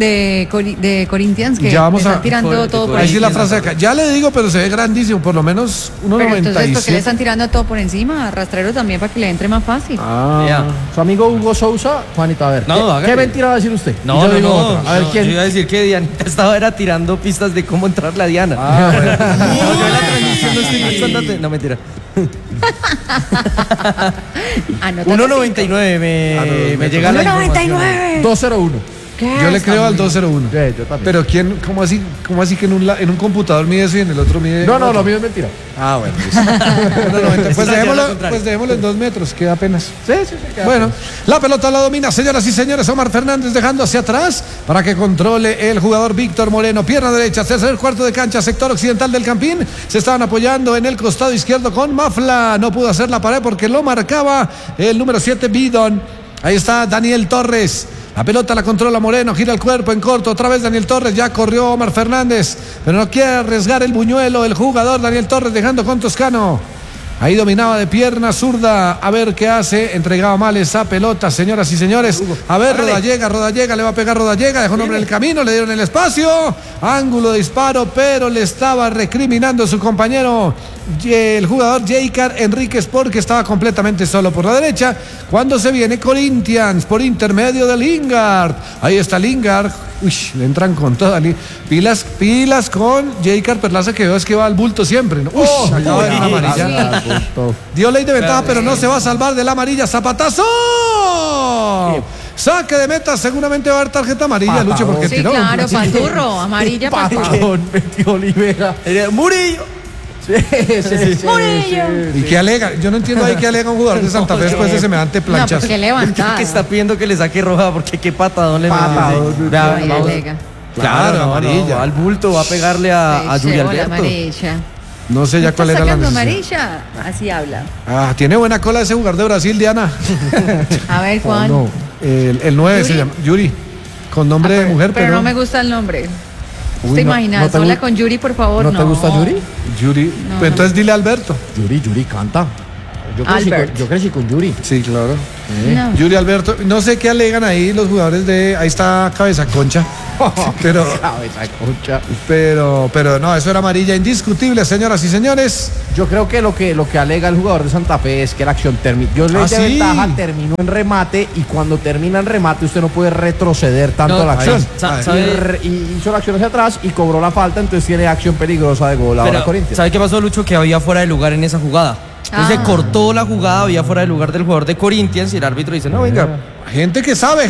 de Corinthians? Que Ya vamos le están a- tirando todo por Ahí sí encima. la frase acá. Ya le digo, pero se ve grandísimo, por lo menos Pero entonces, ¿por qué le 1.97. están tirando todo por encima? Rastrero también para que le entre más fácil. Vea. Su amigo Hugo Sousa, Juanita, a ver. No, hágale. ¿Qué mentira va a decir usted? Y No, yo no, digo no, otra. A ver, no, ¿quién? Yo iba a decir que Dianita estaba tirando pistas de cómo entrarle a Diana. Ah, bueno. No, yo en la transmisión no estoy pensando. No, mentira. Anota 1.99 me llega la información. 1.99. 201. Yo le creo al 201. Sí, yo también. Pero ¿quién, cómo así que en un computador mide eso y en el otro mide? No, otro? lo mío es mentira. Ah, bueno. listo. 1.90. Esa es la contraria. Pues dejémoslo en 2 metros, queda apenas. Sí. Bueno, la pelota la domina, señoras y señores. Omar Fernández dejando hacia atrás para que controle el jugador Víctor Moreno. Pierna derecha, tercer cuarto de cancha, sector occidental del Campín. Se estaban apoyando en el costado izquierdo con Mafla. No pudo hacer la pared porque lo marcaba el número 7, Bidon. Ahí está Daniel Torres. La pelota la controla Moreno, gira el cuerpo en corto, otra vez Daniel Torres, ya corrió Omar Fernández, pero no quiere arriesgar el buñuelo, el jugador Daniel Torres dejando con Toscano. Ahí dominaba de pierna zurda, a ver qué hace, entregaba mal esa pelota, señoras y señores. A ver, Rodallega, le va a pegar Rodallega, dejó un hombre en el camino, le dieron el espacio, ángulo de disparo, pero le estaba recriminando su compañero, el jugador Jeicar Enríquez, porque estaba completamente solo por la derecha, cuando se viene Corinthians por intermedio de Lingard. Ahí está Lingard. Uy, le entran con toda. Pilas con Jeicar Perlaza, que veo es que va al bulto siempre, ¿no? Uy, acaba de ver una amarilla. Dio ley de ventaja, pero no se va a salvar de la amarilla. ¡Zapatazo! Saque de meta, seguramente va a haber tarjeta amarilla, Lucho, porque Sí, tiró. claro, paturro, amarilla, paturro. Patón, metió Olivera. Murillo. Sí. Murillo. ¿Y qué alega? Yo no entiendo ahí qué alega un jugador de Santa Fe después de semejante No, planchazo. porque Creo levantada. que está pidiendo que le saque roja porque qué patadón le Patadón. metió. Vea, Ahí vamos. alega. Claro, no, amarilla. al bulto va a pegarle a Se Julia llevó la Alberto. amarilla. No sé ya cuál era la sacando necesidad. amarilla, así habla. Tiene buena cola ese jugador de Brasil, Diana. A ver, ¿cuál? No, el 9 se llama Yuri, con nombre de mujer, pero no me gusta el nombre. Uy, ¿Te imaginas? te Habla con Yuri, por favor. ¿No te gusta Yuri? Yuri. No, Pues entonces dile Alberto. Yuri canta. Yo crecí con Yuri. Sí, claro. No. Yuri Alberto. No sé qué alegan ahí los jugadores de. Ahí está Cabeza Concha. Pero. Cabeza Concha. Pero no, eso era amarilla indiscutible, señoras y señores. Yo creo que lo que alega el jugador de Santa Fe es que la acción terminó. Yo le ¿sí? de ventaja, terminó en remate y cuando termina en remate usted no puede retroceder tanto la acción. Y hizo la acción hacia atrás y cobró la falta, entonces tiene acción peligrosa de gol ahora Corinthians. ¿Sabe qué pasó, Lucho? Que había fuera de lugar en esa jugada. Entonces se cortó la jugada, había fuera de lugar del jugador de Corinthians y el árbitro dice, no, venga. Gente que sabe.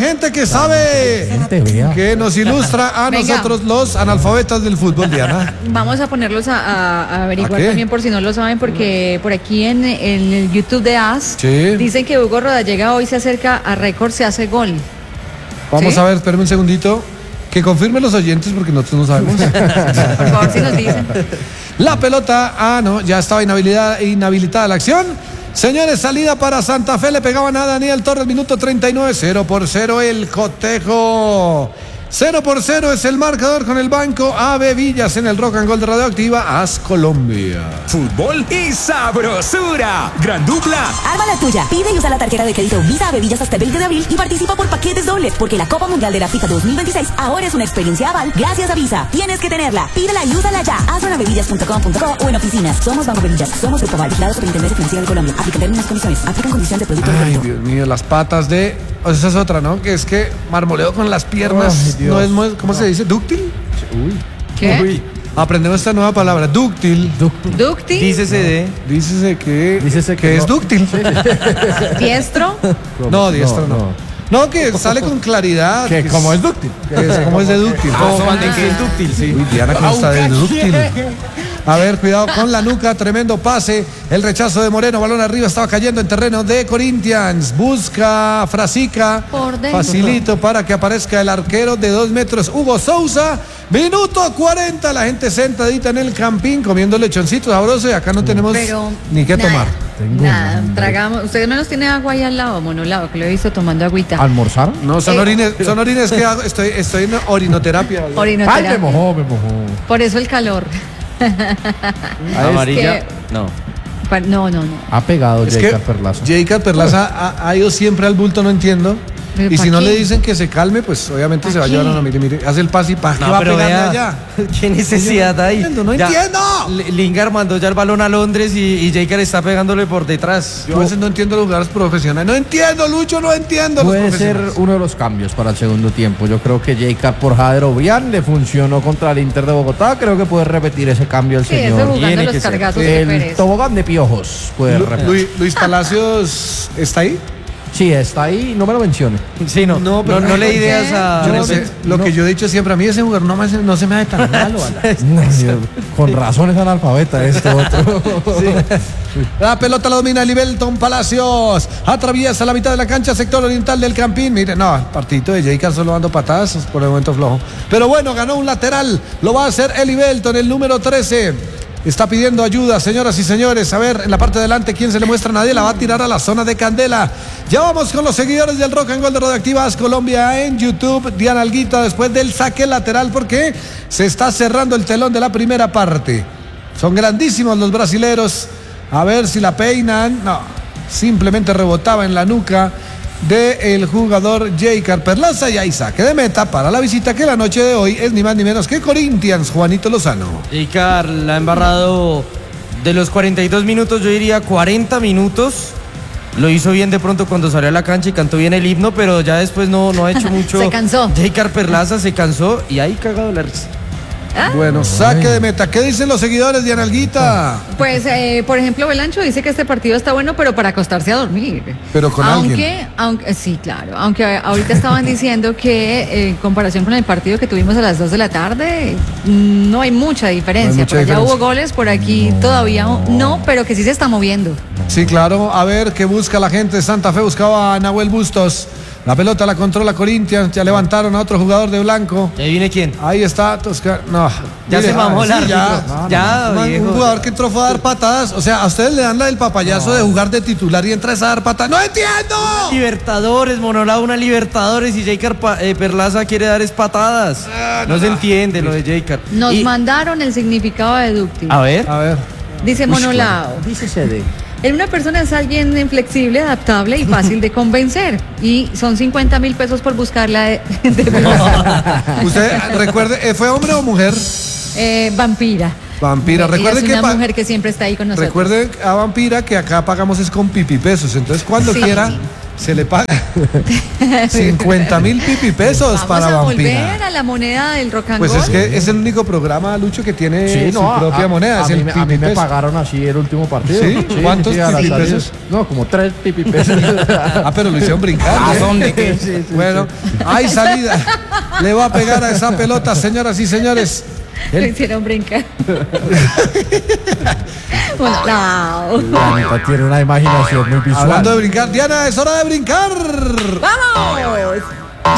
Gente, vea. Que nos ilustra a nosotros los analfabetas del fútbol, Diana. Vamos a ponerlos a averiguar ¿A qué? también por si no lo saben, porque por aquí en el YouTube de AS dicen que Hugo Rodallega hoy se acerca a récord, se hace gol. Vamos ¿Sí? a ver, espérame un segundito. Que confirmen los oyentes porque nosotros no sabemos. Por favor, si nos dicen. La pelota, no, ya estaba inhabilitada la acción. Señores, salida para Santa Fe, le pegaban a Daniel Torres, minuto 39, 0-0 el cotejo. 0-0 es el marcador con el banco AB Villas en el Rock and Gold de Radioactiva, AS Colombia. Fútbol y sabrosura. Gran dupla. Arma la tuya. Pide y usa la tarjeta de crédito Visa AB Villas hasta el 20 de abril y participa por paquetes dobles, porque la Copa Mundial de la FIFA 2026 ahora es una experiencia aval gracias a Visa. Tienes que tenerla. Pídela y úsala ya. Hazlo en avevillas.com.co o en oficinas. Somos Banco Villas. Somos Grupo Aval, vigilado por Superintendencia Financiera de Colombia. Aplica términos y condiciones. Aplican condiciones de producto de Ay, Pues Dios mío, las patas de... Esa es otra, ¿no? Que es que marmoleo con las piernas. Ay, No es muy... ¿Cómo se dice? ¿Dúctil? ¿Qué? Uy, aprendemos esta nueva palabra, dúctil. ¿Dúctil? Dícese Dícese que no. es dúctil. ¿Diestro? No, diestro no. No, que sale con claridad. Que como es dúctil. Como es de dúctil. que es dúctil, sí. Uy, Diana, ¿cómo está de dúctil? A ver, cuidado con la nuca, tremendo pase. El rechazo de Moreno, balón arriba, estaba cayendo en terreno de Corinthians. Busca Frasica. Por dentro. Facilito para que aparezca el arquero de 2 metros, Hugo Sousa. Minuto 40, la gente sentadita en el campín comiendo lechoncito sabroso y acá no tenemos Pero ni qué nada, tomar. Nada, tragamos. Usted menos tiene agua ahí al lado, monolado, que lo he visto tomando agüita. ¿Almorzaron? No, son orines que hago. Estoy en orinoterapia. Orinoterapia. Ay, me mojó. Por eso el calor. Amarilla, no. No. Ha pegado Es que Jacob Perlaza. Jacob Perlaza ha ido siempre al bulto, no entiendo. ¿Pero Y pa' si no qué? le dicen que se calme, pues obviamente se va a llevar a una mire, hace el pase y pa, ¿qué va a pegarle allá? ¿Qué necesidad hay? No entiendo. Lingard mandó ya el balón a Londres y Jaker está pegándole por detrás. Yo a veces no entiendo los jugadores profesionales. No entiendo, Lucho, no entiendo los Puede ser profesionales. uno de los cambios para el segundo tiempo. Yo creo que Jacob por Jader Obrián le funcionó contra el Inter de Bogotá. Creo que puede repetir ese cambio el Sí, eso señor. jugando Tiene los que ser. cargazos de El Pérez. tobogán de piojos puede repetir. Luis Palacios está ahí. Sí, está ahí, no me lo mencione. Sí, no le ideas a... Yo no sé, lo que yo he dicho siempre, a mí ese jugador no se me hace tan malo. Con razón es analfabeta esto otro. La pelota la domina Libelton Palacios. Atraviesa la mitad de la cancha, sector oriental del campín. Mire, no, el partidito de Jacob solo dando patadas, por el momento flojo. Pero bueno, ganó un lateral. Lo va a hacer el Libelton, el número 13. Está pidiendo ayuda, señoras y señores. A ver, en la parte de adelante, ¿quién se le muestra? Nadie. La va a tirar a la zona de Candela. Ya vamos con los seguidores del Rock and Gold de Radioactiva AS Colombia en YouTube. Diana Alguita después del saque lateral porque se está cerrando el telón de la primera parte. Son grandísimos los brasileros. A ver si la peinan. No, simplemente rebotaba en la nuca del jugador Jacob Perlaza y ahí saque de meta para la visita que la noche de hoy es ni más ni menos que Corinthians, Juanito Lozano. Jaker la ha embarrado de los 42 minutos, yo diría 40 minutos. Lo hizo bien de pronto cuando salió a la cancha y cantó bien el himno, pero ya después no ha hecho mucho. Se cansó. Jaker Perlaza se cansó y ahí cagado la risa. Bueno, saque de meta. ¿Qué dicen los seguidores de Analguita? Pues, por ejemplo, Belancho dice que este partido está bueno, pero para acostarse a dormir. Pero con alguien. Aunque, sí, claro. Aunque ahorita estaban diciendo que en comparación con el partido que tuvimos a las 2 de la tarde, no hay mucha diferencia. mucha por allá diferencia. hubo goles, por aquí todavía no, pero que sí se está moviendo. Sí, claro. A ver, ¿qué busca la gente de Santa Fe? Buscaba a Nahuel Bustos. La pelota la controla Corinthians, ya levantaron a otro jugador de blanco. ¿Y ahí viene quién? Ahí está Toscar. No. Ya mire, se mamó el árbitro. Un jugador que entró fue a dar patadas. O sea, a ustedes le dan la del papayazo de jugar de titular y entras a dar patadas. ¡No entiendo! Libertadores, Monolao, una Libertadores y Jaycar Perlaza quiere dar es patadas. No se entiende lo de Jaycar. Nos mandaron el significado de dúctil. A ver. Dice Monolao. Dice CD. Una persona es alguien flexible, adaptable y fácil de convencer. Y son 50.000 pesos por buscarla de Usted recuerde, ¿fue hombre o mujer? Vampira. Vampira, recuerden es que una mujer que siempre está ahí con nosotros. Recuerden a Vampira que acá pagamos es con pipipesos, entonces cuando quiera se le paga 50.000 pipipesos para Vampira. Vamos a volver a la moneda del rock and Pues roll. es que es el único programa, Lucho, que tiene su propia moneda. A mí me pagaron así el último partido. ¿Sí? ¿Cuántos pipipesos? No, como 3 pipipesos. Pero lo hicieron brincar. ¿Dónde qué? Sí, bueno, hay salida. Le va a pegar a esa pelota, señoras y señores. Lo hicieron brincar. Bueno, Diana tiene una imaginación muy visual. Hablando de brincar, Diana, es hora de brincar. ¡Vamos!